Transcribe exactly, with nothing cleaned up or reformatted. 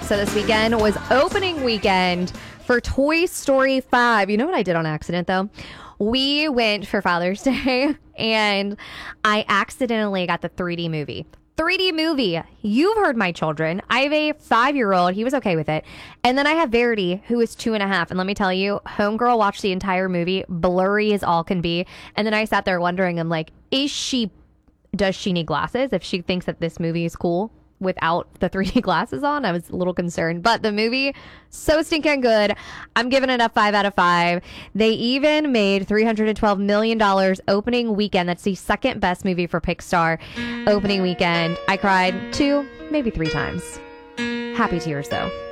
So this weekend was opening weekend for Toy Story five. You know what I did on accident, though? We went for Father's Day, and I accidentally got the three D movie. three D movie. You've heard my children. I have a five-year-old. He was okay with it. And then I have Verity, who is two and a half. And let me tell you, homegirl watched the entire movie, blurry as all can be. And then I sat there wondering, I'm like, is she, does she need glasses if she thinks that this movie is cool without the three D glasses on? I was a little concerned, but the movie, so stinking good. I'm giving it a five out of five. They even made three hundred twelve million dollars opening weekend. That's the second best movie for Pixar opening weekend. I cried two, maybe three times. Happy tears though.